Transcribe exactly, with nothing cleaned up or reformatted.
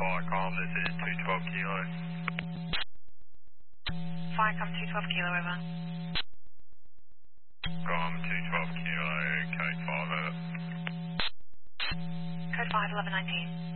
Firecom, this is two twelve Kilo. Firecom two twelve Kilo, over. Com two twelve Kilo, code five, over. Code five, eleven nineteen.